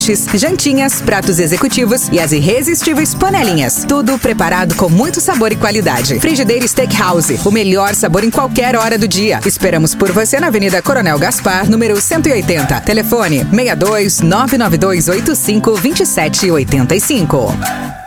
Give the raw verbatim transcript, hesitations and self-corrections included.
jantinhas, pratos executivos e as irresistíveis panelinhas. Tudo preparado com muito sabor e qualidade. Frigideira Steakhouse, o melhor sabor em qualquer hora do dia. Esperamos por você na Avenida Coronel Gaspar, número cento e oitenta. Telefone seis dois nove nove dois oito cinco dois sete oito cinco.